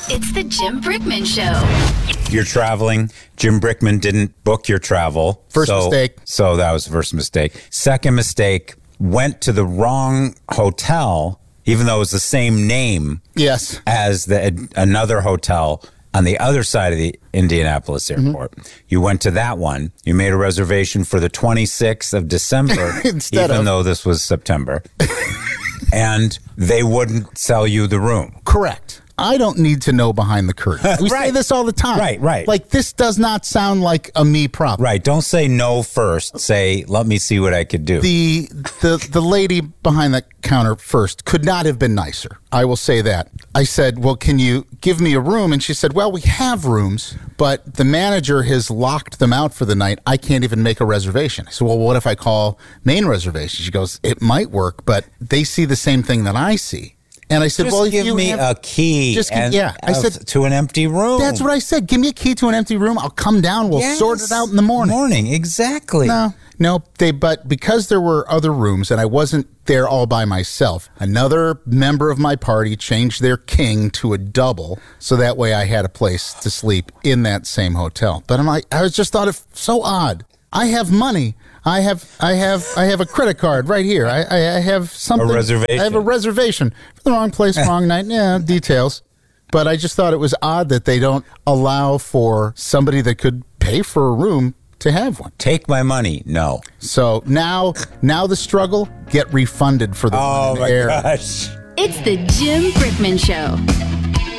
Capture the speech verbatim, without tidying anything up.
It's the Jim Brickman Show. You're traveling. Jim Brickman didn't book your travel. First so, mistake. So that was the first mistake. Second mistake, went to the wrong hotel, even though it was the same name Yes. as the another hotel on the other side of the Indianapolis airport. Mm-hmm. You went to that one. You made a reservation for the twenty-sixth of December, Instead even of. though this was September. And they wouldn't sell you the room. Correct. I don't need to know behind the curtain. We Right. say this all the time. Right, right. Like, this does not sound like a me problem. Right. Don't say no first. Say, let me see what I could do. The the the lady behind the counter first could not have been nicer. I will say that. I said, well, can you give me a room? And she said, well, we have rooms, but the manager has locked them out for the night. I can't even make a reservation. I said, well, what if I call main reservation? She goes, it might work, but they see the same thing that I see. And I said, Just well, if give you me have, a key. Just give- and, yeah. I of- said- to an empty room. that's what I said. Give me a key to an empty room. I'll come down. We'll Yes. sort it out in the morning. Morning, exactly. No, no. They, but because there were other rooms and I wasn't there all by myself, another member of my party changed their king to a double, so that way I had a place to sleep in that same hotel. But I'm like, I was just thought it so odd. I have money. I have, I have, I have a credit card right here. I, I, I have something. A reservation. I have a reservation for the wrong place, wrong night. Yeah, details. But I just thought it was odd that they don't allow for somebody that could pay for a room to have one. Take my money. No. So now, now the struggle, get refunded for the Oh one in my air. gosh. It's the Jim Brickman Show.